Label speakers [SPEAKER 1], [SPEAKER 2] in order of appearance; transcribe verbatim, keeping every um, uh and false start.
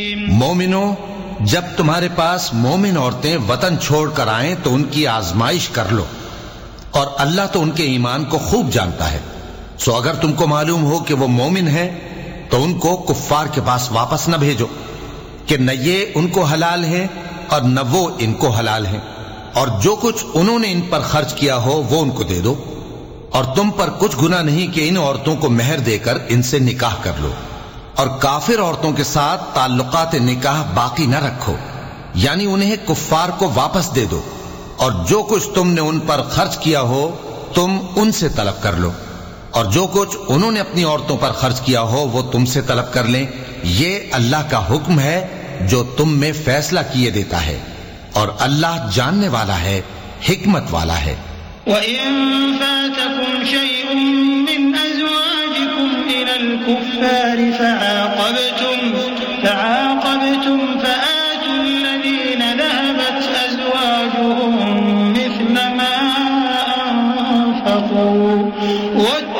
[SPEAKER 1] مومنو، جب تمہارے پاس مومن عورتیں وطن چھوڑ کر آئیں تو ان کی آزمائش کر لو، اور اللہ تو ان کے ایمان کو خوب جانتا ہے۔ سو اگر تم کو معلوم ہو کہ وہ مومن ہیں تو ان کو کفار کے پاس واپس نہ بھیجو کہ نہ یہ ان کو حلال ہیں اور نہ وہ ان کو حلال ہیں، اور جو کچھ انہوں نے ان پر خرچ کیا ہو وہ ان کو دے دو، اور تم پر کچھ گناہ نہیں کہ ان عورتوں کو مہر دے کر ان سے نکاح کر لو، اور کافر عورتوں کے ساتھ تعلقات نکاح باقی نہ رکھو، یعنی انہیں کفار کو واپس دے دو، اور جو کچھ تم نے ان پر خرچ کیا ہو تم ان سے طلب کر لو، اور جو کچھ انہوں نے اپنی عورتوں پر خرچ کیا ہو وہ تم سے طلب کر لیں۔ یہ اللہ کا حکم ہے جو تم میں فیصلہ کیے دیتا ہے، اور اللہ جاننے والا ہے، حکمت والا ہے۔
[SPEAKER 2] وَإِن فَاتَكُمْ شَيْءٌ مِّنْ أَزْوَاجِكُمْ إِلَى الْكُفَّارِ فَعَاقَبْتُمْ فَعَاقَبْتُمْ فَآتُوا الَّذِينَ ذَهَبَتْ أَزْوَاجُهُم مِّثْلَ مَا أَنفَقُوا